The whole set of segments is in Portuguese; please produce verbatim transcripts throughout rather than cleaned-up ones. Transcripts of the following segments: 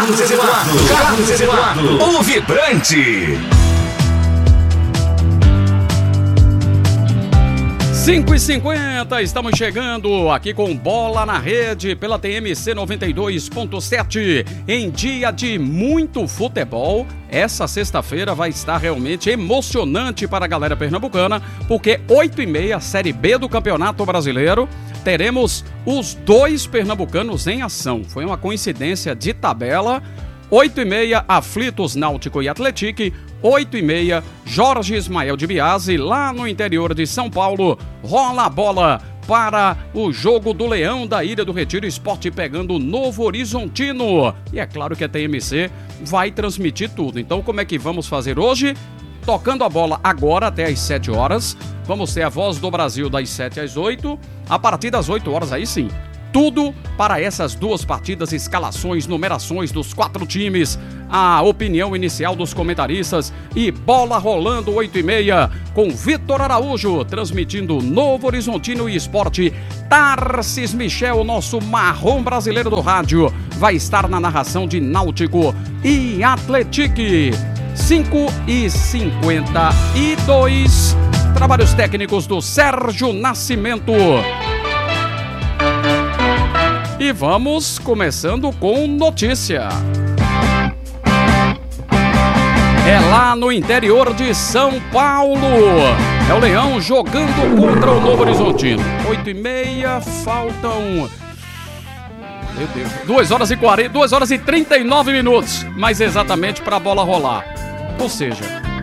Carlos Eduardo, Carlos Eduardo, o vibrante. cinco e cinquenta, estamos chegando aqui com Bola na Rede pela T M C noventa e dois ponto sete. Em dia de muito futebol, essa sexta-feira vai estar realmente emocionante para a galera pernambucana, porque oito e meia, Série B do Campeonato Brasileiro, teremos os dois pernambucanos em ação. Foi uma coincidência de tabela. oito e meia, Aflitos, Náutico e Atletique. oito e meia, Jorge Ismael de Biasi, lá no interior de São Paulo. Rola a bola para o jogo do Leão da Ilha do Retiro, Sport pegando o Novo Horizontino. E é claro que a T M C vai transmitir tudo. Então como é que vamos fazer hoje? Tocando a bola agora até às sete horas. Vamos ter a Voz do Brasil das sete às oito. A partir das oito horas, aí sim, tudo para essas duas partidas, escalações, numerações dos quatro times, a opinião inicial dos comentaristas e bola rolando oito e meia com Vitor Araújo, transmitindo Novo Horizontino e Esporte. Tarcis Michel, nosso marrom brasileiro do rádio, vai estar na narração de Náutico e Atletique. cinco e cinquenta e dois, trabalhos técnicos do Sérgio Nascimento. E vamos começando com notícia. É lá no interior de São Paulo. É o Leão jogando contra o Novo Horizontino. oito e meia, faltam... Meu Deus. duas horas e quarenta, duas horas e trinta e nove minutos. Mais exatamente para a bola rolar. Ou seja,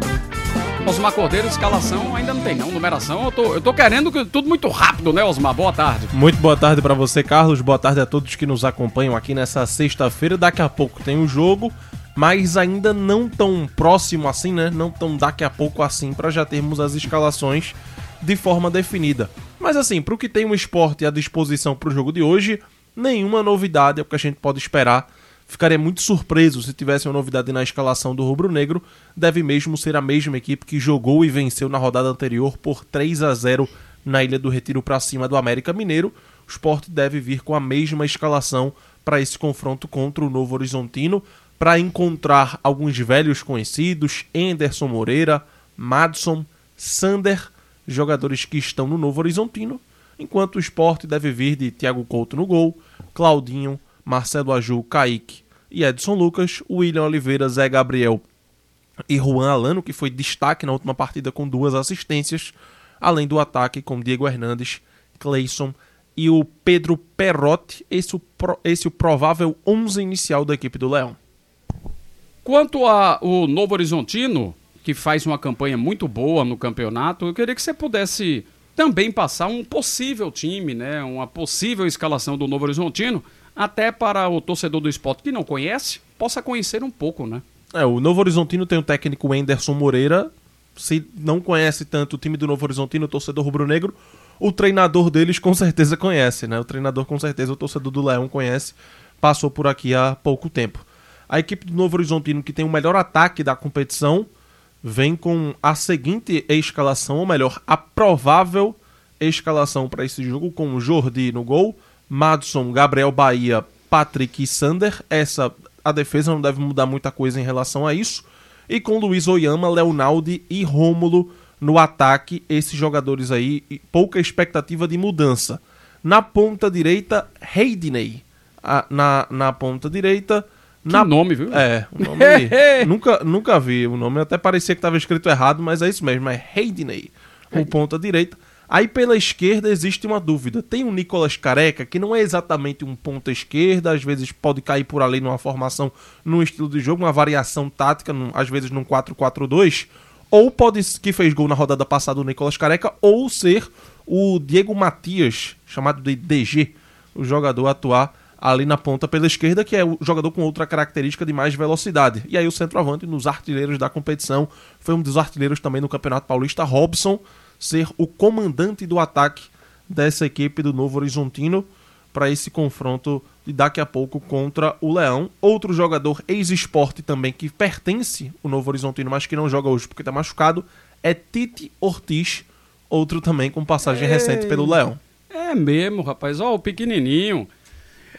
Osmar Cordeiro, escalação ainda não tem não, numeração. Eu tô, eu tô querendo que tudo muito rápido, né, Osmar? Boa tarde. Muito boa tarde pra você, Carlos. Boa tarde a todos que nos acompanham aqui nessa sexta-feira. Daqui a pouco tem o jogo, mas ainda não tão próximo assim, né? Não tão daqui a pouco assim, pra já termos as escalações de forma definida. Mas assim, pro que tem o Sport à disposição pro jogo de hoje, nenhuma novidade é o que a gente pode esperar. Ficaria muito surpreso se tivesse uma novidade na escalação do Rubro Negro. Deve mesmo ser a mesma equipe que jogou e venceu na rodada anterior por três a zero na Ilha do Retiro para cima do América Mineiro. O Sport deve vir com a mesma escalação para esse confronto contra o Novo Horizontino, para encontrar alguns velhos conhecidos, Enderson Moreira, Madson, Sander, jogadores que estão no Novo Horizontino, enquanto o Sport deve vir de Thiago Couto no gol, Claudinho, Marcelo Aju, Kaique e Edson Lucas, William Oliveira, Zé Gabriel e Juan Alano, que foi destaque na última partida com duas assistências, além do ataque com Diego Hernandes, Cleison e o Pedro Perotti, esse o, pro, esse o provável onze inicial da equipe do Leão. Quanto ao Novo Horizontino, que faz uma campanha muito boa no campeonato, eu queria que você pudesse também passar um possível time, né, uma possível escalação do Novo Horizontino, até para o torcedor do Sport que não conhece, possa conhecer um pouco, né? É, o Novo Horizontino tem o técnico Enderson Moreira. Se não conhece tanto o time do Novo Horizontino, o torcedor rubro-negro, o treinador deles com certeza conhece, né? O treinador com certeza, o torcedor do Leão conhece, passou por aqui há pouco tempo. A equipe do Novo Horizontino, que tem o melhor ataque da competição, vem com a seguinte escalação, ou melhor, a provável escalação para esse jogo, com o Jordi no gol, Madson, Gabriel Bahia, Patrick e Sander. Essa, a defesa não deve mudar muita coisa em relação a isso. E com Luiz Oyama, Leonaldi e Rômulo no ataque, esses jogadores aí, pouca expectativa de mudança. Na ponta direita, Heidney. Ah, na, na ponta direita... Que na... nome, viu? É, o nome... nunca, nunca vi o nome, até parecia que estava escrito errado, mas é isso mesmo, é Heidney, o ponta direita. Aí pela esquerda existe uma dúvida. Tem o Nicolas Careca, que não é exatamente um ponta esquerda, às vezes pode cair por ali numa formação, num estilo de jogo, uma variação tática, num, às vezes num quatro quatro dois, ou pode, que fez gol na rodada passada o Nicolas Careca, ou ser o Diego Matias, chamado de D G, o jogador a atuar ali na ponta pela esquerda, que é o jogador com outra característica de mais velocidade. E aí o centroavante, nos artilheiros da competição, foi um dos artilheiros também no Campeonato Paulista, Robson, ser o comandante do ataque dessa equipe do Novo Horizontino para esse confronto de daqui a pouco contra o Leão. Outro jogador ex-Sport também que pertence ao Novo Horizontino, mas que não joga hoje porque está machucado, é Tite Ortiz, outro também com passagem Ei, recente pelo Leão. É mesmo, rapaz. Ó, o pequenininho.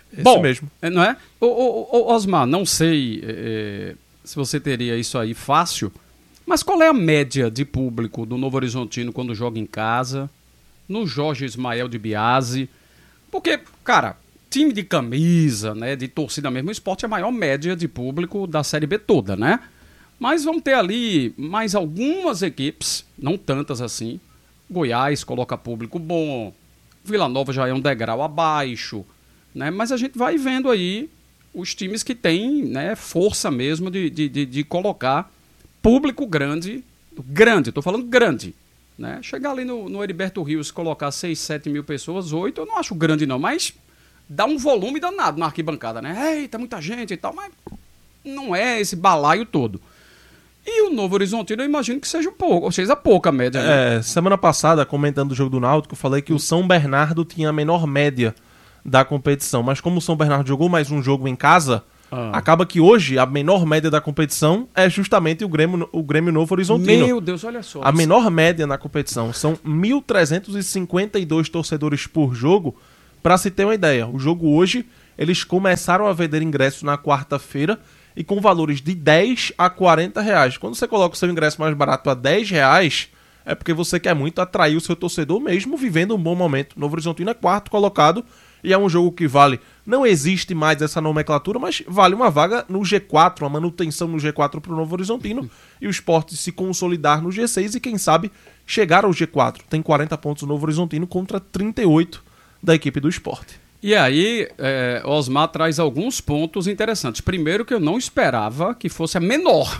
Esse Bom, mesmo. não é? Ô, ô, ô, Osmar, não sei é, se você teria isso aí fácil, mas qual é a média de público do Novo Horizontino quando joga em casa, no Jorge Ismael de Biase? Porque, cara, time de camisa, né, de torcida mesmo, o Sport é a maior média de público da Série B toda, né? Mas vamos ter ali mais algumas equipes, não tantas assim. Goiás coloca público bom, Vila Nova já é um degrau abaixo, né? Mas a gente vai vendo aí os times que têm, né, força mesmo de, de, de, de colocar público grande, grande, estou falando grande, né? Chegar ali no, no Heriberto Rios e colocar seis, sete mil pessoas, oito, eu não acho grande não, mas dá um volume danado na arquibancada, né? Eita, muita gente e tal, mas não é esse balaio todo. E o Novo Horizontino eu imagino que seja pouco, ou seja, pouca média, né? É, semana passada, comentando o jogo do Náutico, eu falei que o São Bernardo tinha a menor média da competição, mas como o São Bernardo jogou mais um jogo em casa, ah. acaba que hoje a menor média da competição é justamente o Grêmio, o Grêmio Novo Horizontino. Meu Deus, olha só. A menor média na competição são mil trezentos e cinquenta e dois torcedores por jogo. Para se ter uma ideia, o jogo hoje, eles começaram a vender ingressos na quarta-feira e com valores de dez a quarenta reais. Quando você coloca o seu ingresso mais barato a dez reais, é porque você quer muito atrair o seu torcedor, mesmo vivendo um bom momento. Novo Horizontino é quarto colocado e é um jogo que vale... Não existe mais essa nomenclatura, mas vale uma vaga no G quatro, uma manutenção no G quatro para o Novo Horizontino e o Sport se consolidar no G seis e, quem sabe, chegar ao G quatro. Tem quarenta pontos o Novo Horizontino contra trinta e oito da equipe do Sport. E aí, é, Osmar traz alguns pontos interessantes. Primeiro, que eu não esperava que fosse a menor.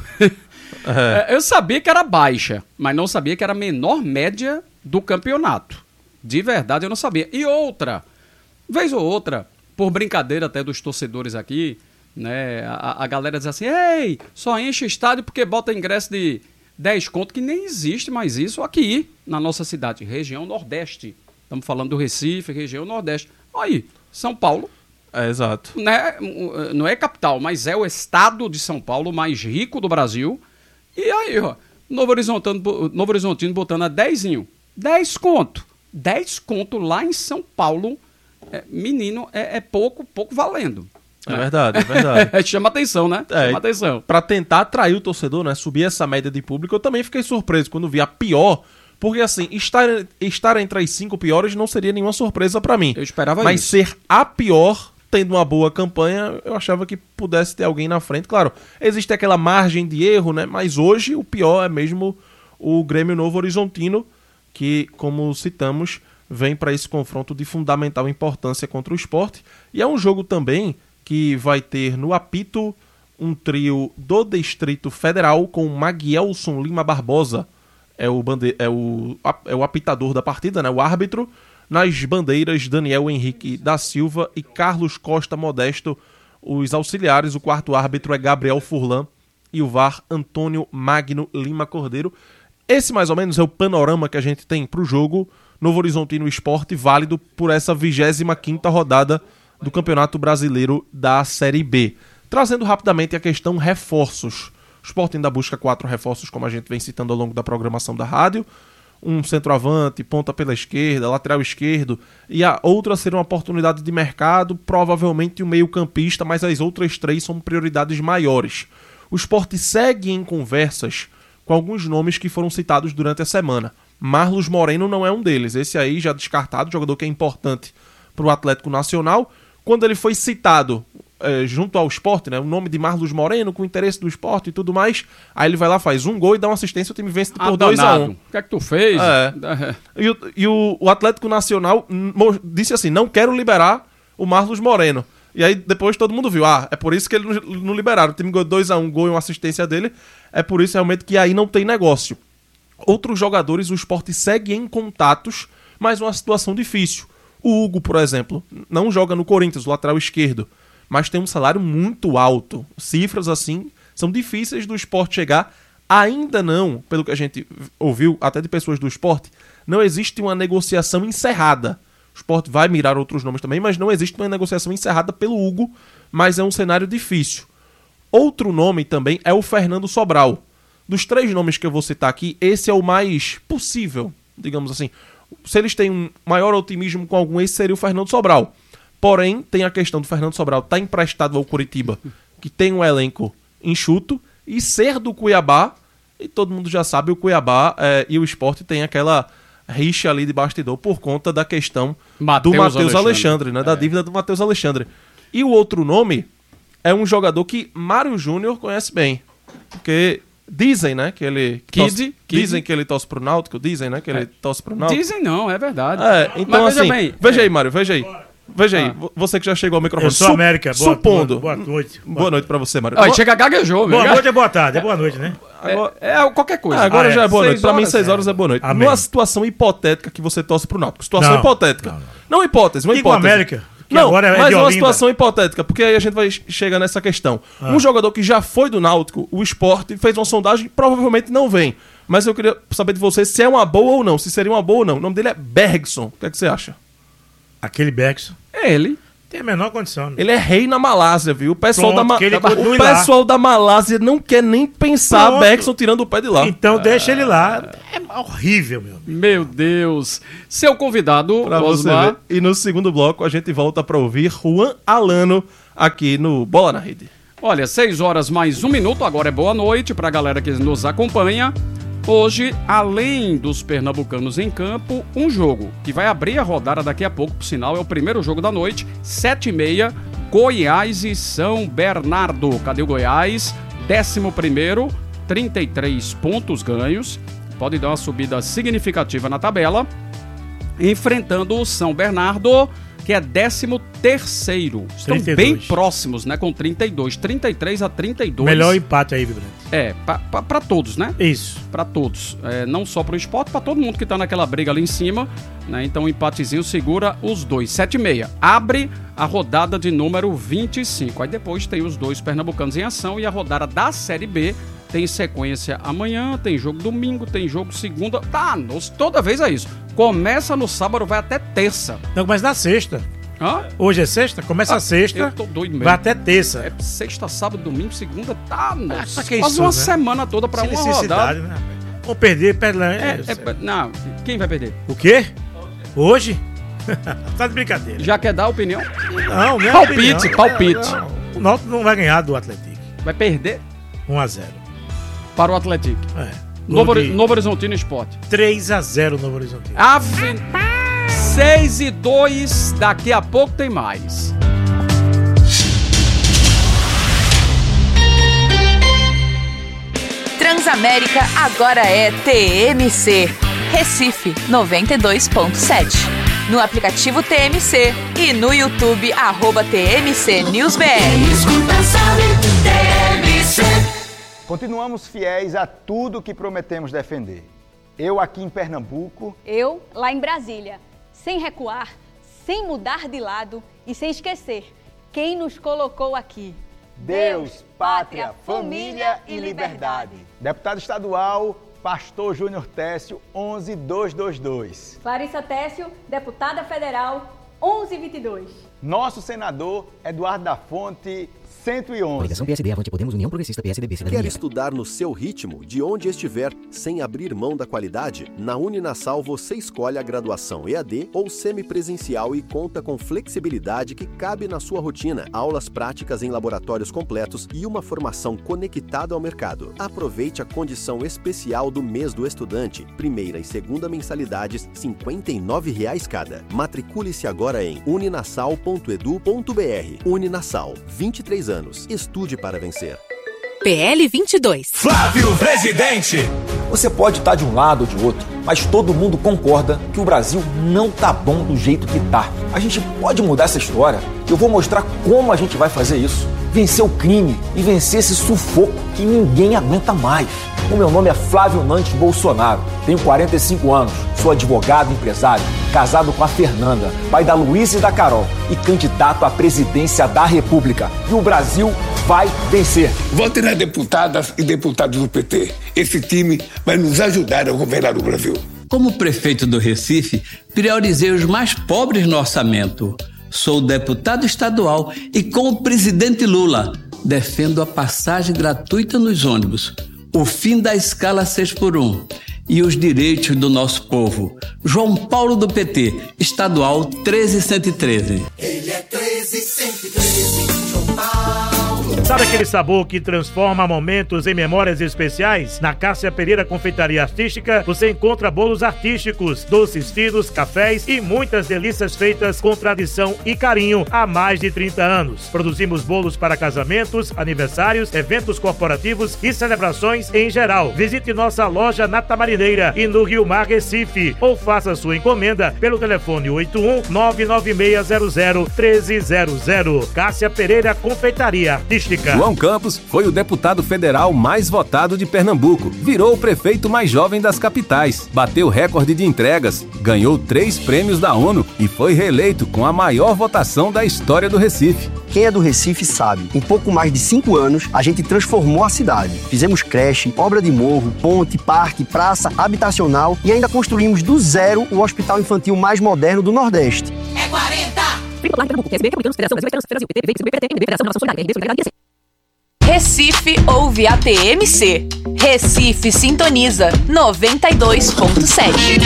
É. Eu sabia que era baixa, mas não sabia que era a menor média do campeonato. De verdade, eu não sabia. E outra, vez ou outra, por brincadeira até dos torcedores aqui, né, a, a galera diz assim, ei, só enche estádio porque bota ingresso de dez conto, que nem existe mais isso aqui na nossa cidade, região Nordeste. Estamos falando do Recife, região Nordeste. Aí, São Paulo, é, exato. Né, não é capital, mas é o estado de São Paulo mais rico do Brasil. E aí, ó, Novo Horizontino, Novo Horizontino botando a dezinho, dez conto. dez conto lá em São Paulo, é, menino, é, é pouco, pouco valendo. É né? verdade, é verdade. Chama atenção, né? É, Chama atenção. Pra tentar atrair o torcedor, né, subir essa média de público, eu também fiquei surpreso quando vi a pior. Porque, assim, estar, estar entre as cinco piores não seria nenhuma surpresa pra mim. Eu esperava Mas isso. ser a pior, tendo uma boa campanha, eu achava que pudesse ter alguém na frente. Claro, existe aquela margem de erro, né? Mas hoje o pior é mesmo o Grêmio Novo Horizontino, que, como citamos, vem para esse confronto de fundamental importância contra o Sport. E é um jogo também que vai ter no apito um trio do Distrito Federal com Maguielson Lima Barbosa. É o, bande... é, o... é o apitador da partida, né? O árbitro. Nas bandeiras, Daniel Henrique da Silva e Carlos Costa Modesto. Os auxiliares, o quarto árbitro é Gabriel Furlan e o V A R, Antônio Magno Lima Cordeiro. Esse, mais ou menos, é o panorama que a gente tem para o jogo Novo Horizontino Sport, válido por essa vigésima quinta rodada do Campeonato Brasileiro da Série B. Trazendo rapidamente a questão reforços. O Sport ainda busca quatro reforços, como a gente vem citando ao longo da programação da rádio. Um centroavante, ponta pela esquerda, lateral esquerdo, e a outra será uma oportunidade de mercado, provavelmente um meio-campista, mas as outras três são prioridades maiores. O Sport segue em conversas com alguns nomes que foram citados durante a semana. Marlos Moreno não é um deles, esse aí já descartado, jogador que é importante para o Atlético Nacional. Quando ele foi citado é, junto ao Sport, né, o nome de Marlos Moreno, com interesse do Sport e tudo mais, aí ele vai lá, faz um gol e dá uma assistência, o time vence por dois a um. O que é que tu fez? É. E, o, e o, o Atlético Nacional disse assim, não quero liberar o Marlos Moreno. E aí depois todo mundo viu, ah, é por isso que ele não, não liberaram. O time ganhou dois a um, gol e uma assistência dele, é por isso realmente que aí não tem negócio. Outros jogadores, o Sport segue em contatos, mas uma situação difícil. O Hugo, por exemplo, não joga no Corinthians, o lateral esquerdo, mas tem um salário muito alto. Cifras assim são difíceis do Sport chegar. Ainda não, pelo que a gente ouviu até de pessoas do Sport, não existe uma negociação encerrada. O Sport vai mirar outros nomes também, mas não existe uma negociação encerrada pelo Hugo, mas é um cenário difícil. Outro nome também é o Fernando Sobral. Dos três nomes que eu vou citar aqui, esse é o mais possível, digamos assim. Se eles têm um maior otimismo com algum, esse seria o Fernando Sobral. Porém, tem a questão do Fernando Sobral estar tá emprestado ao Coritiba, que tem um elenco enxuto, e ser do Cuiabá, e todo mundo já sabe, o Cuiabá é, e o Sport tem aquela rixa ali de bastidor por conta da questão Mateus do Matheus Alexandre, Alexandre, né? É. Da dívida do Matheus Alexandre. E o outro nome é um jogador que Mário Júnior conhece bem, porque dizem, né, que ele... Kid, torce, Kid. Dizem que ele torce pro Náutico, dizem, né, que ele é. torce pro Náutico. Dizem não, é verdade. É, então Mas assim, veja bem... Veja é. aí, Mário, veja aí. Veja aí, Ah. você que já chegou ao microfone. Eu sou América, boa, supondo. boa, boa noite. Boa, boa noite pra você, Mário. Aí chega gaguejou, Boa meu. noite é boa tarde, é boa noite, né? Agora, É, é qualquer coisa. Ah, agora Ah, é. já é boa Seis noite. Pra mim, horas, seis é. horas é boa noite. Amém. Numa situação hipotética que você torce pro Náutico. Situação Não, hipotética. não, Não, não. hipótese, uma Digo hipótese. América, que não, agora é mas de uma Olinda. situação hipotética, porque aí a gente vai chegar nessa questão. Ah. Um jogador que já foi do Náutico, o Sport, fez uma sondagem, provavelmente não vem. Mas eu queria saber de você se é uma boa ou não, se seria uma boa ou não. O nome dele é Bergson. O que é que você acha? Aquele Beckson É ele. tem a menor condição, né? Ele é rei na Malásia, viu? O pessoal, Pronto, da, Ma... que ele o continue lá. pessoal da Malásia não quer nem pensar Pronto. Bergson tirando o pé de lá. Então deixa ele lá. É horrível, meu. Meu Deus. Seu convidado, Pra você Osmar. ver. E no segundo bloco a gente volta pra ouvir Juan Alano aqui no Bola na Rede. Olha, seis horas mais um minuto, agora é boa noite pra galera que nos acompanha. Hoje, além dos pernambucanos em campo, um jogo que vai abrir a rodada daqui a pouco, por sinal, é o primeiro jogo da noite, sete e meia, Goiás e São Bernardo. Cadê o Goiás? Décimo primeiro, trinta e três pontos ganhos, pode dar uma subida significativa na tabela, enfrentando o São Bernardo, que é décimo terceiro. Estão trinta e dois. bem próximos, né? Com trinta e dois. trinta e três a trinta e dois. Melhor empate aí, Vibrante. É, pra, pra, pra todos, né? Isso. Pra todos. É, não só pro esporte, pra todo mundo que tá naquela briga ali em cima, né? Então o empatezinho segura os dois. sete e meia. Abre a rodada de número vinte e cinco. Aí depois tem os dois pernambucanos em ação e a rodada da Série B tem sequência amanhã, tem jogo domingo, tem jogo segunda. Tá, nos, toda vez é isso. Começa no sábado, vai até terça. Não, mas na sexta. Hã? Hoje é sexta? Começa Ah, a sexta. eu tô doido mesmo. Vai até terça. É sexta, sábado, domingo, segunda, tá, nossa, pra que quase isso, uma né? semana toda pra Sem uma necessidade, rodada. né, rapaz? Vou perder, perde lá. É, é, não, quem vai perder? O quê? Hoje? Tá de brincadeira. Já quer dar a opinião? Não, não é Palpite, opinião. palpite. Não, o Náutico não vai ganhar do Atlético. Vai perder um a zero. para o Atlético. É. Novo, Gol de Novo Horizontino Esporte. três a zero Novo Horizonte. Af... seis e dois, daqui a pouco tem mais. Transamérica agora é T M C. Recife noventa e dois ponto sete. No aplicativo T M C e no YouTube, arroba T M C News B R. Continuamos fiéis a tudo que prometemos defender. Eu aqui em Pernambuco. Eu lá em Brasília. Sem recuar, sem mudar de lado e sem esquecer quem nos colocou aqui. Deus, pátria, família e liberdade. Deputado estadual, Pastor Júnior Técio, onze mil duzentos e vinte e dois. Clarissa Técio, deputada federal, onze vinte e dois. Nosso senador, Eduardo da Fonte, cento e onze. Coligação P S D, Avante Podemos, União Progressista, P S D B, Cidadania. Quer estudar no seu ritmo, de onde estiver, sem abrir mão da qualidade? Na Uninasal você escolhe a graduação E A D ou semipresencial e conta com flexibilidade que cabe na sua rotina, aulas práticas em laboratórios completos e uma formação conectada ao mercado. Aproveite a condição especial do mês do estudante. Primeira e segunda mensalidades, cinquenta e nove reais cada. Matricule-se agora em uninasal ponto edu ponto br. Uninasal, vinte e três anos. Estude para vencer. P L vinte e dois. Flávio Presidente. Você pode estar de um lado ou de outro, mas todo mundo concorda que o Brasil não tá bom do jeito que tá. A gente pode mudar essa história. Eu vou mostrar como a gente vai fazer isso. Vencer o crime e vencer esse sufoco que ninguém aguenta mais. O meu nome é Flávio Nantes Bolsonaro, tenho quarenta e cinco anos, sou advogado e empresário, casado com a Fernanda, pai da Luísa e da Carol e candidato à presidência da República. E o Brasil vai vencer. Vote nas deputadas e deputados do P T. Esse time vai nos ajudar a governar o Brasil. Como prefeito do Recife, priorizei os mais pobres no orçamento. Sou deputado estadual e, com o presidente Lula, defendo a passagem gratuita nos ônibus, o fim da escala seis por um e os direitos do nosso povo. João Paulo do P T, estadual treze cento e treze. Ele é treze, cento e treze, João Paulo. Sabe aquele sabor que transforma momentos em memórias especiais? Na Cássia Pereira Confeitaria Artística, você encontra bolos artísticos, doces finos, cafés e muitas delícias feitas com tradição e carinho há mais de trinta anos. Produzimos bolos para casamentos, aniversários, eventos corporativos e celebrações em geral. Visite nossa loja na Tamarineira e no Rio Mar, Recife, ou faça sua encomenda pelo telefone oito um nove nove seis zero zero um três zero zero. Cássia Pereira Confeitaria Artística. João Campos foi o deputado federal mais votado de Pernambuco. Virou o prefeito mais jovem das capitais. Bateu recorde de entregas. Ganhou três prêmios da ONU e foi reeleito com a maior votação da história do Recife. Quem é do Recife sabe, em pouco mais de cinco anos, a gente transformou a cidade. Fizemos creche, obra de morro, ponte, parque, praça, habitacional e ainda construímos do zero o hospital infantil mais moderno do Nordeste. É quarenta! Recife ouve a T M C. Recife sintoniza noventa e dois ponto sete.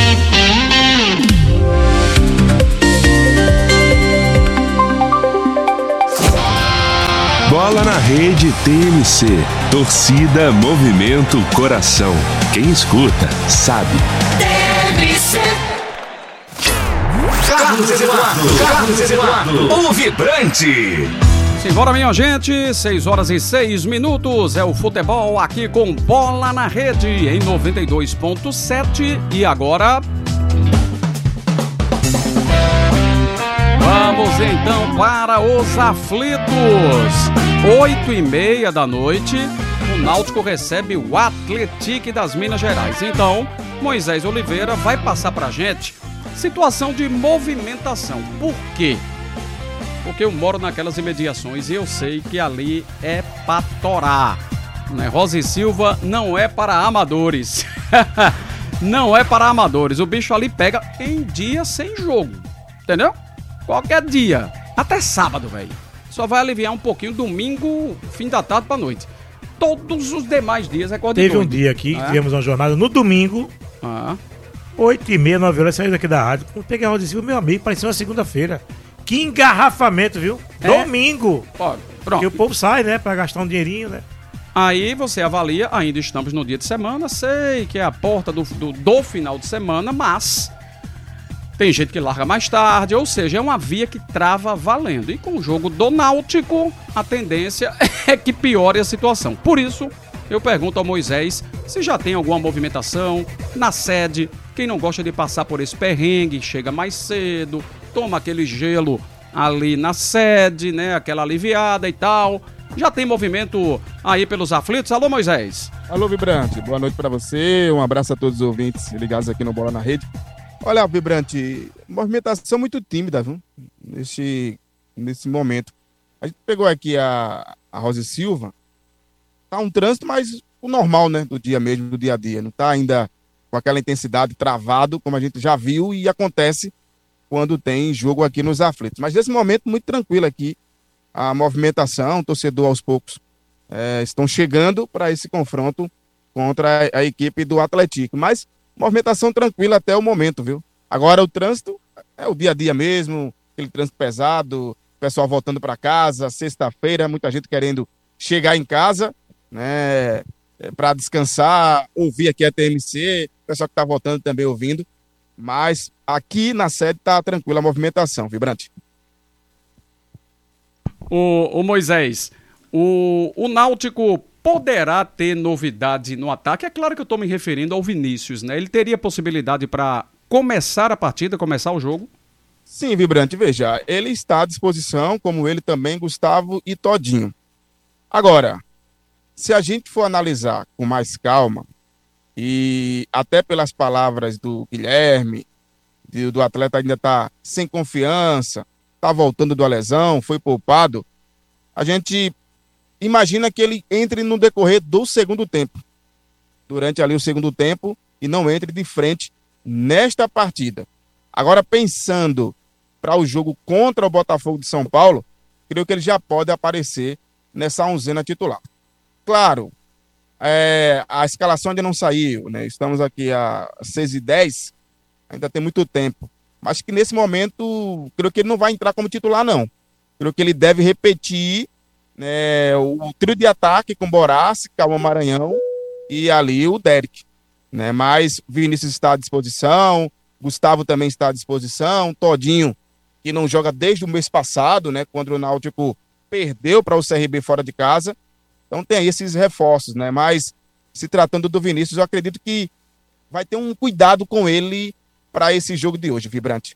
Bola na Rede T M C. Torcida, movimento, coração. Quem escuta, sabe. T M C. Carlos Eduardo, Carlos Eduardo, o vibrante. Simbora, minha gente, seis horas e seis minutos, é o futebol aqui com Bola na Rede em noventa e dois ponto sete. E agora vamos então para os aflitos. Oito e meia da noite, o Náutico recebe o Atlético das Minas Gerais. Então, Moisés Oliveira vai passar pra gente situação de movimentação. Por quê? Porque eu moro naquelas imediações e eu sei que ali é pra torar, né? Rosa e Silva não é para amadores. Não é para amadores. O bicho ali pega em dia sem jogo, entendeu? Qualquer dia, até sábado, velho. Só vai aliviar um pouquinho domingo, fim da tarde pra noite. Todos os demais dias é corda de Teve um doido. dia aqui, É. que tivemos uma jornada no domingo, Ah. oito e meia, nove horas, saí daqui da rádio. Quando peguei a Rosa e Silva, meu amigo, parecia uma segunda-feira. Que engarrafamento, viu? É? Domingo. Ó, pronto. Porque o povo sai, né, pra gastar um dinheirinho, né? Aí você avalia, ainda estamos no dia de semana, sei que é a porta do, do, do final de semana, mas tem gente que larga mais tarde, ou seja, é uma via que trava valendo. E com o jogo do Náutico, a tendência é que piore a situação. Por isso, eu pergunto ao Moisés se já tem alguma movimentação na sede. Quem não gosta de passar por esse perrengue, chega mais cedo, toma aquele gelo ali na sede, né? Aquela aliviada e tal. Já tem movimento aí pelos aflitos? Alô, Moisés. Alô, Vibrante. Boa noite pra você. Um abraço a todos os ouvintes ligados aqui no Bola na Rede. Olha, Vibrante, movimentação muito tímida, viu? Nesse, nesse momento. A gente pegou aqui a, a Rosa e Silva. Tá um trânsito, mas o normal, né? Do dia mesmo, do dia a dia. Não tá ainda com aquela intensidade travado, como a gente já viu e acontece quando tem jogo aqui nos aflitos. Mas nesse momento, muito tranquilo aqui. A movimentação, o torcedor aos poucos é, estão chegando para esse confronto contra a, a equipe do Atlético. Mas movimentação tranquila até o momento, viu? Agora o trânsito é o dia a dia mesmo, aquele trânsito pesado, pessoal voltando para casa, sexta-feira, muita gente querendo chegar em casa, né, para descansar, ouvir aqui a T M C, o pessoal que está voltando também ouvindo. Mas aqui na sede está tranquila a movimentação, Vibrante. O, o Moisés, o, o Náutico poderá ter novidade no ataque? É claro que eu estou me referindo ao Vinícius, né? Ele teria possibilidade para começar a partida, começar o jogo? Sim, Vibrante, veja, ele está à disposição, como ele também, Gustavo e Todinho. Agora, se a gente for analisar com mais calma, e até pelas palavras do Guilherme, de, do atleta ainda está sem confiança, está voltando da lesão, foi poupado, a gente imagina que ele entre no decorrer do segundo tempo, durante ali o segundo tempo, e não entre de frente nesta partida. Agora, pensando para o jogo contra o Botafogo de São Paulo, creio que ele já pode aparecer nessa onzena titular. Claro, é, a escalação ainda não saiu, né? Estamos aqui às seis e dez, ainda tem muito tempo. Mas que nesse momento, creio que ele não vai entrar como titular, não. Creio que ele deve repetir, né, o trio de ataque com Borassi, Cauã Maranhão e ali o Derek. Né? Mas Vinícius está à disposição, Gustavo também está à disposição, Todinho, que não joga desde o mês passado, né, quando o Náutico perdeu para o C R B fora de casa. Então tem aí esses reforços, né? Mas se tratando do Vinícius, eu acredito que vai ter um cuidado com ele para esse jogo de hoje, Vibrante.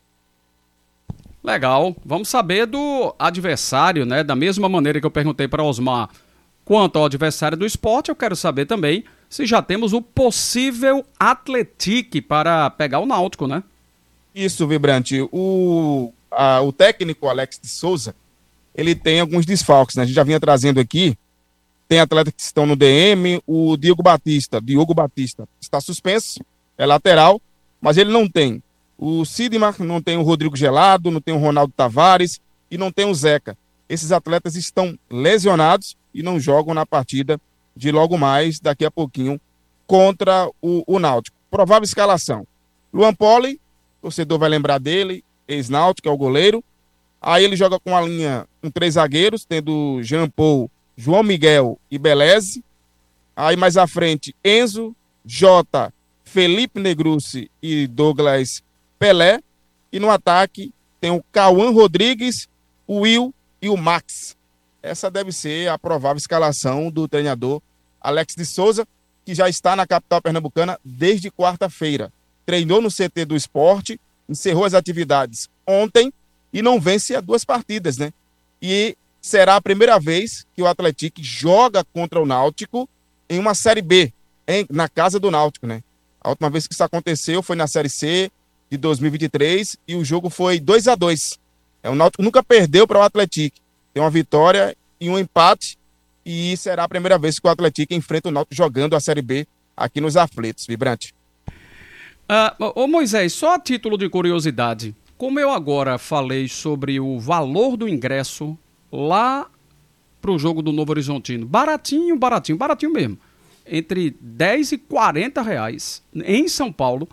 Legal. Vamos saber do adversário, né? Da mesma maneira que eu perguntei para Osmar quanto ao adversário do Sport, eu quero saber também se já temos o possível Atlético para pegar o Náutico, né? Isso, Vibrante. O, a, o técnico Alex de Souza, ele tem alguns desfalques, né? A gente já vinha trazendo aqui. Tem atletas que estão no D M, o Diogo Batista, Diogo Batista está suspenso, é lateral, mas ele não tem o Sidmar, não tem o Rodrigo Gelado, não tem o Ronaldo Tavares e não tem o Zeca. Esses atletas estão lesionados e não jogam na partida de logo mais, daqui a pouquinho, contra o, o Náutico. Provável escalação: Luan Poli, torcedor vai lembrar dele, ex-Náutico, é o goleiro. Aí ele joga com a linha com três zagueiros, tendo Jean Paul, João Miguel e Beleze. Aí mais à frente, Enzo, Jota, Felipe Negrucci e Douglas Pelé. E no ataque tem o Cauã Rodrigues, o Will e o Max. Essa deve ser a provável escalação do treinador Alex de Souza, que já está na capital pernambucana desde quarta-feira. Treinou no C T do Sport, encerrou as atividades ontem e não vence há duas partidas, né? E será a primeira vez que o Atlético joga contra o Náutico em uma Série B, em, na casa do Náutico, né? A última vez que isso aconteceu foi na Série C de dois mil e vinte e três e o jogo foi dois a dois. É, o Náutico nunca perdeu para o Atlético. Tem uma vitória e um empate e será a primeira vez que o Atlético enfrenta o Náutico jogando a Série B aqui nos Aflitos, Vibrante. Uh, ô Moisés, só a título de curiosidade, como eu agora falei sobre o valor do ingresso lá pro jogo do Novo Horizontino, baratinho, baratinho, baratinho mesmo, entre dez e quarenta reais em São Paulo,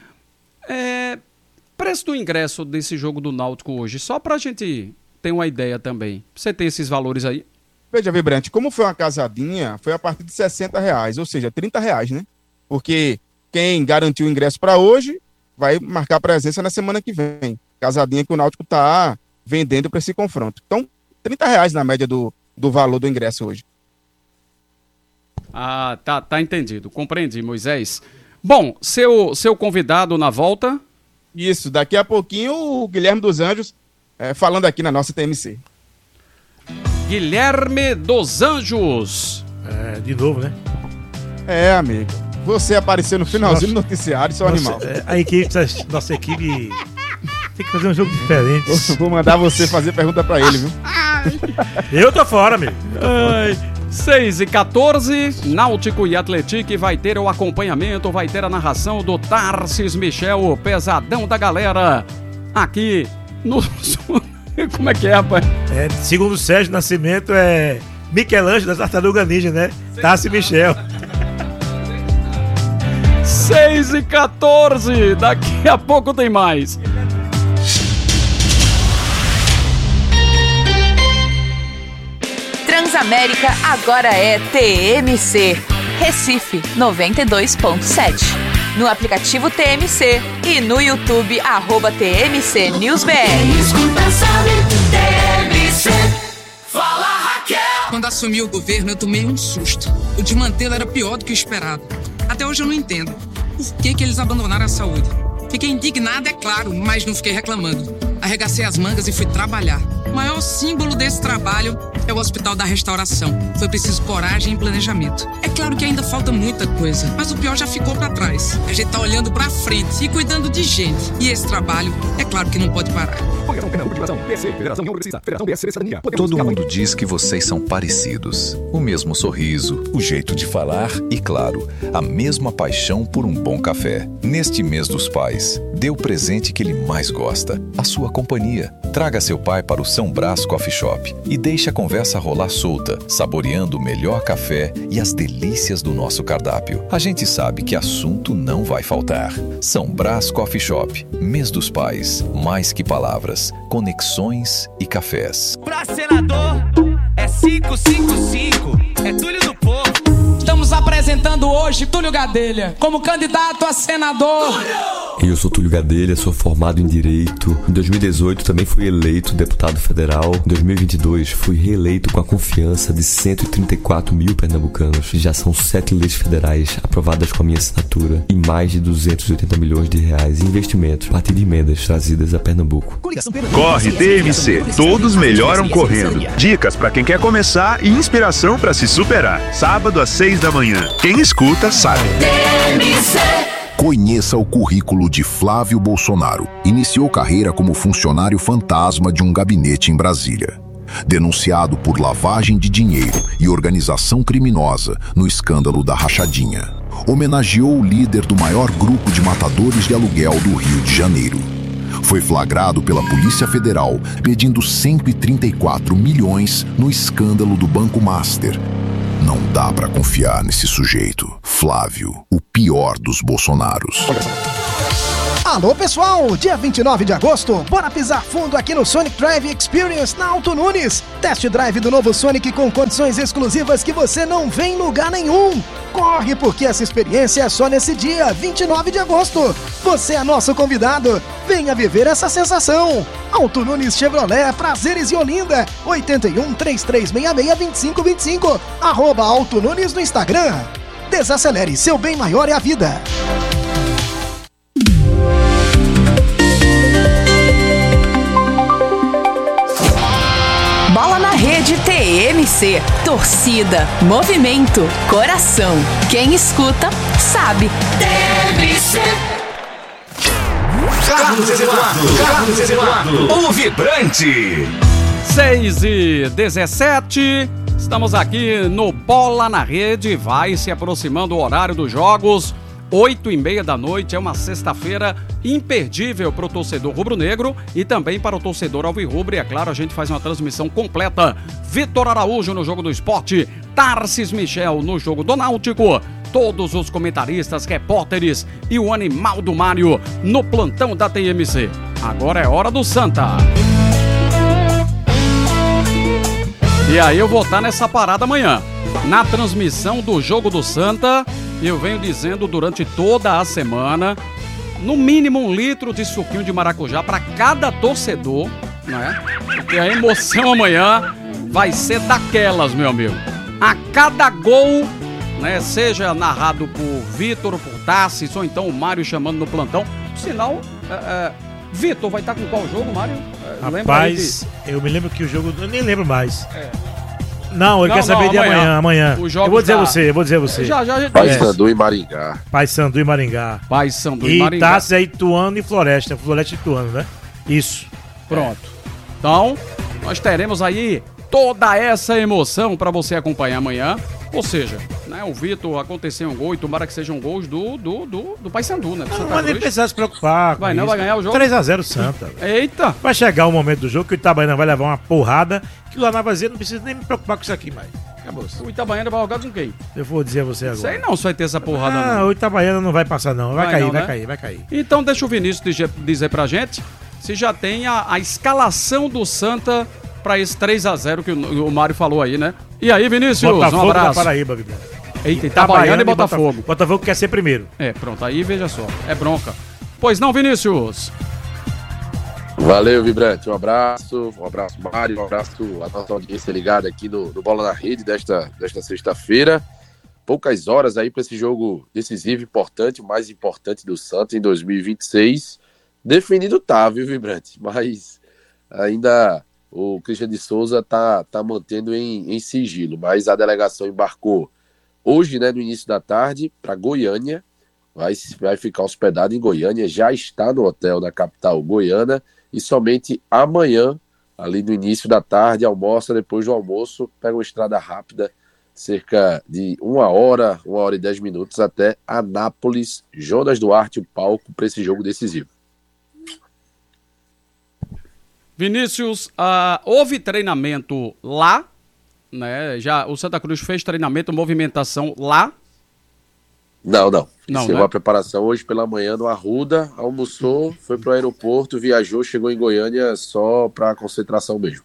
é, preço do ingresso desse jogo do Náutico hoje, só pra gente ter uma ideia também, você tem esses valores aí? Veja, Vibrante, como foi uma casadinha, foi a partir de sessenta reais, ou seja, trinta reais, né? Porque quem garantiu o ingresso para hoje vai marcar presença na semana que vem. Casadinha que o Náutico tá vendendo para esse confronto. Então, trinta reais na média do, do valor do ingresso hoje. Ah, tá, tá entendido. Compreendi, Moisés. Bom, seu, seu convidado na volta? Isso, daqui a pouquinho o Guilherme dos Anjos é, falando aqui na nossa T M C. Guilherme dos Anjos. É, de novo, né? É, amigo. Você apareceu no finalzinho do noticiário, seu nossa, animal. É, a equipe, nossa equipe tem que fazer um jogo diferente. Vou mandar você fazer pergunta pra ele, viu? Eu tô fora, amigo. Ai, seis e quatorze, Náutico e Atlético vai ter o acompanhamento, vai ter a narração do Tarcis Michel, o pesadão da galera, aqui no... Como é que é, rapaz? É, segundo o Sérgio Nascimento, é Michelangelo das Tartarugas Ninja, né? Tarcis Michel. seis e quatorze, daqui a pouco tem mais. Transamérica agora é T M C, Recife noventa e dois ponto sete. No aplicativo T M C e no YouTube, arroba T M C News B R. T M C. Fala, Raquel! Quando assumi o governo, eu tomei um susto. O desmantelo era pior do que o esperado. Até hoje eu não entendo. Por que que eles abandonaram a saúde? Fiquei indignado, é claro, mas não fiquei reclamando. Arregacei as mangas e fui trabalhar. O maior símbolo desse trabalho é o Hospital da Restauração. Foi preciso coragem e planejamento. É claro que ainda falta muita coisa, mas o pior já ficou pra trás. A gente tá olhando pra frente e cuidando de gente. E esse trabalho, é claro que não pode parar. Todo mundo diz que vocês são parecidos. O mesmo sorriso, o jeito de falar e, claro, a mesma paixão por um bom café. Neste mês dos pais, dê o presente que ele mais gosta, a sua companhia. Traga seu pai para o São Brás Coffee Shop e deixe a conversa rolar solta, saboreando o melhor café e as delícias do nosso cardápio. A gente sabe que assunto não vai faltar. São Brás Coffee Shop, mês dos pais, mais que palavras, conexões e cafés. Pra senador é cinco cinco cinco, é Túlio do Povo. Estamos apresentando hoje Túlio Gadelha como candidato a senador. Eu sou Túlio Gadelha, sou formado em Direito. Em dois mil e dezoito também fui eleito deputado federal. Em dois mil e vinte e dois fui reeleito com a confiança de cento e trinta e quatro mil pernambucanos. Já são sete leis federais aprovadas com a minha assinatura e mais de duzentos e oitenta milhões de reais em investimentos a partir de emendas trazidas a Pernambuco. Corre T M C, todos melhoram correndo. Dicas para quem quer começar e inspiração para se superar. Sábado às seis da manhã. Quem escuta sabe. T M C. Conheça o currículo de Flávio Bolsonaro. Iniciou carreira como funcionário fantasma de um gabinete em Brasília. Denunciado por lavagem de dinheiro e organização criminosa no escândalo da rachadinha. Homenageou o líder do maior grupo de matadores de aluguel do Rio de Janeiro. Foi flagrado pela Polícia Federal pedindo cento e trinta e quatro milhões no escândalo do Banco Master. Não dá pra confiar nesse sujeito. Flávio, o pior dos Bolsonaros. Alô pessoal, dia vinte e nove de agosto, bora pisar fundo aqui no Sonic Drive Experience na Auto Nunes. Test drive do novo Sonic com condições exclusivas que você não vê em lugar nenhum. Corre porque essa experiência é só nesse dia, vinte e nove de agosto. Você é nosso convidado, venha viver essa sensação. Auto Nunes Chevrolet, Prazeres e Olinda, oito um, três três seis seis, dois cinco dois cinco, arroba Auto Nunes no Instagram. Desacelere, seu bem maior é a vida. Bola na Rede T M C. Torcida, movimento, coração. Quem escuta, sabe. T M C. Carlos Eduardo, Carlos Eduardo, o vibrante. seis e dezessete, estamos aqui no Bola na Rede, vai se aproximando o horário dos jogos, oito e meia da noite, é uma sexta-feira imperdível para o torcedor rubro-negro e também para o torcedor alvirrubro, e é claro, a gente faz uma transmissão completa. Vitor Araújo no Jogo do Esporte, Tarcis Michel no Jogo do Náutico, todos os comentaristas, repórteres e o animal do Mário no plantão da T M C. Agora é hora do Santa. E aí eu vou estar nessa parada amanhã. Na transmissão do Jogo do Santa, eu venho dizendo durante toda a semana, no mínimo um litro de suquinho de maracujá para cada torcedor, né? Porque a emoção amanhã vai ser daquelas, meu amigo. A cada gol, né, seja narrado por Vitor ou por Tarcis, ou então o Mário chamando no plantão. Por sinal, é, é, Vitor vai estar com qual jogo, Mário? É, Rapaz, de... eu me lembro que o jogo... Eu nem lembro mais. É. Não, ele não, quer saber não, de amanhã, amanhã. Eu vou dizer da... você, eu vou dizer você. Já, já, já Paysandu e Maringá. Paysandu e Maringá. Paysandu e e Maringá. E Tarcis é Ituano e Floresta. Floresta e Ituano, né? Isso. Pronto. Então, nós teremos aí toda essa emoção para você acompanhar amanhã. Ou seja, né, o Vitor aconteceu um gol e tomara que sejam gols do, do, do, do Paysandu, né? Do não, mas nem precisar se preocupar. Vai não, isso. Vai ganhar o jogo? três a zero Santa. Eita! Vai chegar o momento do jogo que o Itabaiana vai levar uma porrada que o Laná vai dizer, não precisa nem me preocupar com isso aqui mais. Acabou. O Itabaiana vai jogar com quem? Eu vou dizer a você agora. Sei não se vai ter essa porrada. Ah, não. O Itabaiana não vai passar não. Vai, vai cair, não, vai né? cair, vai cair. Então deixa o Vinícius dizer, dizer pra gente se já tem a, a escalação do Santa pra esse três a zero que o, o Mário falou aí, né? E aí, Vinícius, Botafogo um abraço. Da Paraíba, Vinícius. Eita, Itabaiana e Botafogo. Botafogo. Botafogo quer ser primeiro. É, pronto, aí veja só, é bronca. Pois não, Vinícius? Valeu, Vibrante, um abraço, um abraço, Mário, um abraço a nossa audiência ligada aqui no, no Bola na Rede desta, desta sexta-feira. Poucas horas aí para esse jogo decisivo, importante, o mais importante do Santos em dois mil e vinte e seis. Definido tá, viu, Vibrante? Mas ainda o Christian de Souza tá, tá mantendo em, em sigilo, mas a delegação embarcou hoje, né, no início da tarde, para Goiânia, vai, vai ficar hospedado em Goiânia, já está no hotel da capital goiana, e somente amanhã, ali no início da tarde, almoça, depois do almoço, pega uma estrada rápida, cerca de uma hora, uma hora e dez minutos, até Anápolis. Jonas Duarte, o palco para esse jogo decisivo. Vinícius, uh, houve treinamento lá, né? Já o Santa Cruz fez treinamento, movimentação lá? Não, não. Não, Chegou né? a preparação hoje pela manhã no Arruda, almoçou, foi pro aeroporto, viajou, chegou em Goiânia só para concentração mesmo.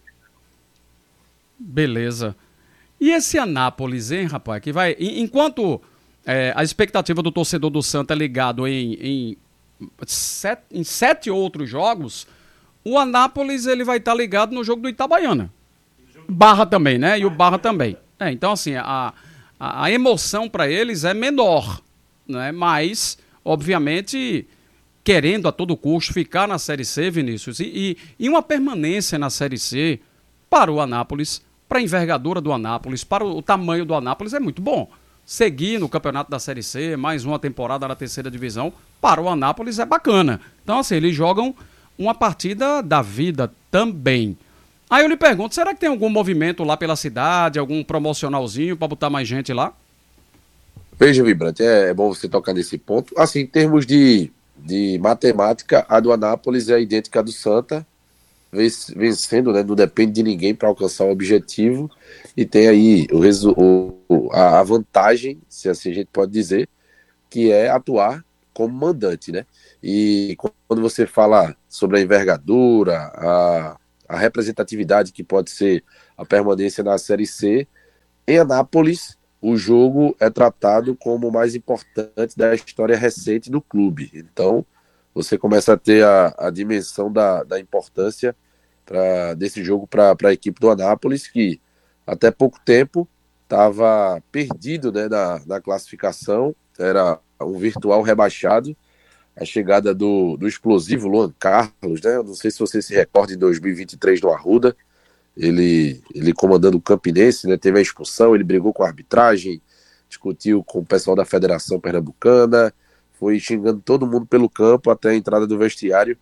Beleza. E esse Anápolis, hein, rapaz, que vai... Enquanto é, a expectativa do torcedor do Santa é ligado em, em, sete, em sete outros jogos, o Anápolis ele vai estar ligado no jogo do Itabaiana. Barra também, né? E o Barra também. É, então, assim, a, a, a emoção para eles é menor, né? Mas, obviamente, querendo a todo custo ficar na Série C, Vinícius, e, e, e uma permanência na Série C para o Anápolis, para a envergadura do Anápolis, para o, o tamanho do Anápolis, é muito bom. Seguir no campeonato da Série C, mais uma temporada na terceira divisão, para o Anápolis é bacana. Então, assim, eles jogam uma partida da vida também. Aí eu lhe pergunto, será que tem algum movimento lá pela cidade, algum promocionalzinho para botar mais gente lá? Veja, Vibrante, é, é bom você tocar nesse ponto. Assim, em termos de, de matemática, a do Anápolis é idêntica à do Santa, vencendo, né, não depende de ninguém para alcançar o objetivo, e tem aí o, o, a, a vantagem, se assim a gente pode dizer, que é atuar como mandante, né? E quando você fala sobre a envergadura, a, a representatividade que pode ser a permanência na Série C, em Anápolis, o jogo é tratado como o mais importante da história recente do clube. Então, você começa a ter a, a dimensão da, da importância pra, desse jogo para a equipe do Anápolis, que até pouco tempo estava perdido, né, na, na classificação, era um virtual rebaixado. A chegada do, do explosivo Luan Carlos, né? Eu não sei se você se recorda, em dois mil e vinte e três no Arruda, ele, ele comandando o Campinense, né? Teve a expulsão, ele brigou com a arbitragem, discutiu com o pessoal da Federação Pernambucana, foi xingando todo mundo pelo campo até a entrada do vestiário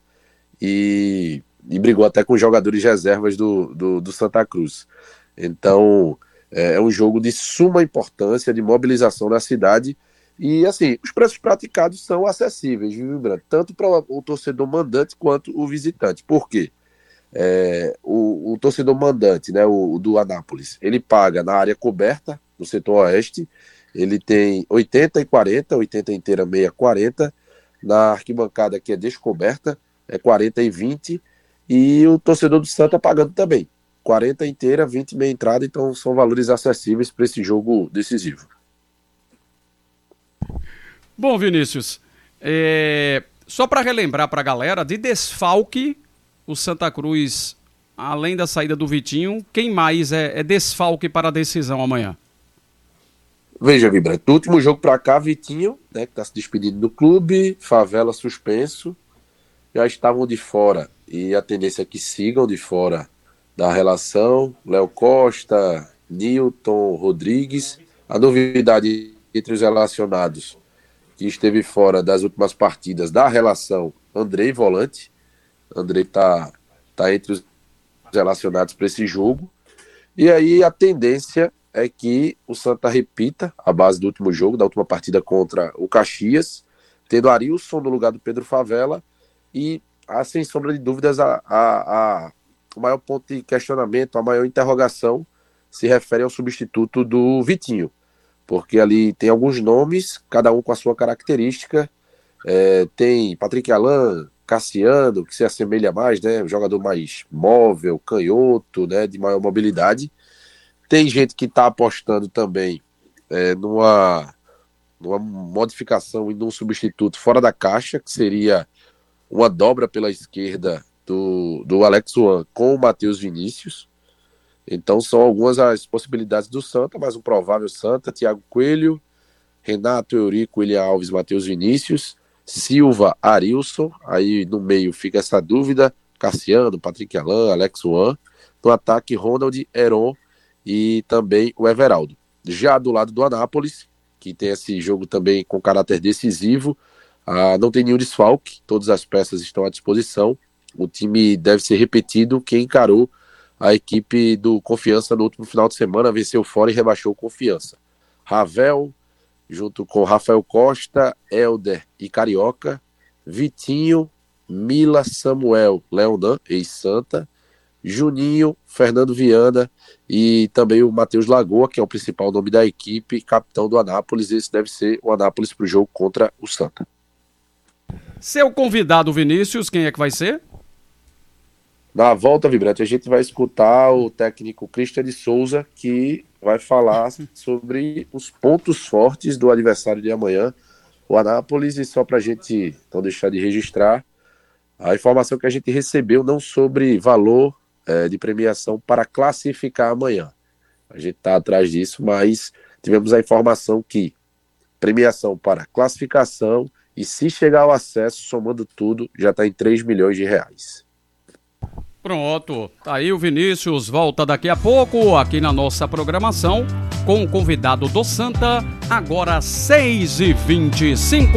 e, e brigou até com os jogadores reservas do, do, do Santa Cruz. Então, é, é um jogo de suma importância, de mobilização na cidade. E, assim, os preços praticados são acessíveis, viu, Branco? Tanto para o torcedor mandante quanto o visitante. Por quê? É, o, o torcedor mandante, né, o, o do Anápolis, ele paga na área coberta, no setor oeste, ele tem oitenta e quarenta, oitenta inteira, meia, quarenta. Na arquibancada, que é descoberta, é quarenta e vinte. E o torcedor do Santa pagando também, quarenta inteira, vinte meia entrada. Então, são valores acessíveis para esse jogo decisivo. Bom, Vinícius, é... só para relembrar para a galera, de desfalque, o Santa Cruz, além da saída do Vitinho, quem mais é, é desfalque para a decisão amanhã? Veja, Vibrante, do último jogo para cá, Vitinho, né, que está se despedindo do clube, Favela suspenso, já estavam de fora, e a tendência é que sigam de fora da relação, Léo Costa, Nilton, Rodrigues. A novidade entre os relacionados, que esteve fora das últimas partidas da relação, Andrei Volante. Andrei está tá entre os relacionados para esse jogo. E aí a tendência é que o Santa repita a base do último jogo, da última partida contra o Caxias, tendo Arilson no lugar do Pedro Favela, e, a, sem sombra de dúvidas, a, a, a, o maior ponto de questionamento, a maior interrogação se refere ao substituto do Vitinho, porque ali tem alguns nomes, cada um com a sua característica. É, tem Patrick Alain, Cassiano, que se assemelha mais, né, um jogador mais móvel, canhoto, né, de maior mobilidade. Tem gente que está apostando também é, numa, numa modificação e num substituto fora da caixa, que seria uma dobra pela esquerda do, do Alex Juan com o Matheus Vinícius. Então são algumas as possibilidades do Santa, mas um provável Santa: Thiago Coelho, Renato, Eurico, William Alves, Matheus Vinícius, Silva, Arilson. Aí no meio fica essa dúvida: Cassiano, Patrick Alain, Alex Juan. No ataque, Ronald, Heron e também o Everaldo. Já do lado do Anápolis, que tem esse jogo também com caráter decisivo, ah, não tem nenhum desfalque, todas as peças estão à disposição. O time deve ser repetido. Quem encarou a equipe do Confiança no último final de semana, venceu fora e rebaixou Confiança. Ravel, junto com Rafael Costa, Helder e Carioca, Vitinho, Mila, Samuel, Leonan, ex-Santa, Juninho, Fernando Viana e também o Matheus Lagoa, que é o principal nome da equipe, capitão do Anápolis. Esse deve ser o Anápolis para o jogo contra o Santa. Seu convidado, Vinícius, quem é que vai ser? Na volta, Vibrante, a gente vai escutar o técnico Christian de Souza, que vai falar sobre os pontos fortes do adversário de amanhã, o Anápolis. E só para a gente não deixar de registrar a informação que a gente recebeu, não sobre valor é, de premiação para classificar amanhã. A gente está atrás disso, mas tivemos a informação que premiação para classificação e, se chegar ao acesso, somando tudo, já está em três milhões de reais. Pronto, tá aí o Vinícius, volta daqui a pouco aqui na nossa programação com o convidado do Santa, agora seis e vinte e cinco.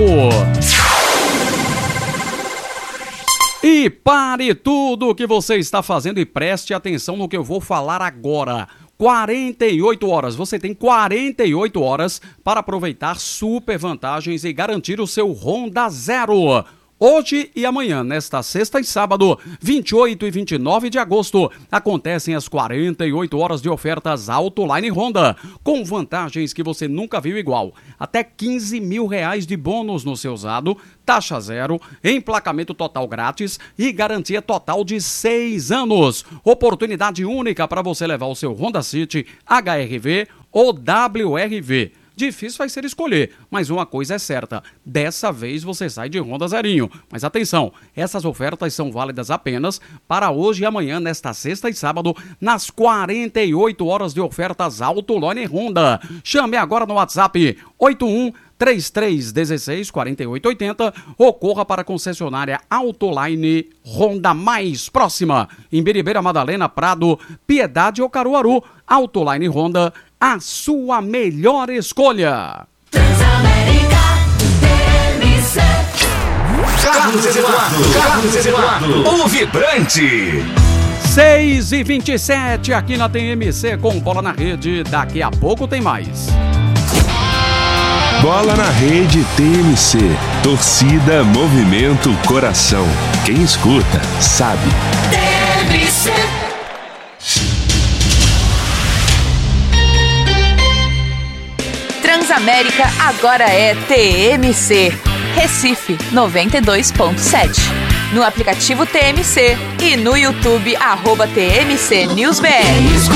E pare tudo o que você está fazendo e preste atenção no que eu vou falar agora. quarenta e oito horas, você tem quarenta e oito horas para aproveitar super vantagens e garantir o seu Honda Zero. Hoje e amanhã, nesta sexta e sábado, vinte e oito e vinte e nove de agosto, acontecem as quarenta e oito horas de ofertas Autoline Honda, com vantagens que você nunca viu igual. Até quinze mil reais de bônus no seu usado, taxa zero, emplacamento total grátis e garantia total de seis anos. Oportunidade única para você levar o seu Honda City, H R V ou W R V. Difícil vai ser escolher, mas uma coisa é certa, dessa vez você sai de Honda zerinho. Mas atenção, essas ofertas são válidas apenas para hoje e amanhã, nesta sexta e sábado, nas quarenta e oito horas de ofertas Autoline Honda. Chame agora no WhatsApp oito um três três um seis quatro oito oito zero ou corra para a concessionária Autoline Honda mais próxima. Em Biribeira, Madalena, Prado, Piedade ou Caruaru, Autoline Honda, a sua melhor escolha. Transamérica, T M C. Carlos Eduardo, Carlos Eduardo, o vibrante. seis e vinte e sete aqui na T M C com Bola na Rede. Daqui a pouco tem mais. Bola na Rede T M C. Torcida, movimento, coração. Quem escuta, sabe. T M C. Transamérica agora é T M C. Recife noventa e dois ponto sete. No aplicativo T M C e no YouTube, arroba T M C News B R.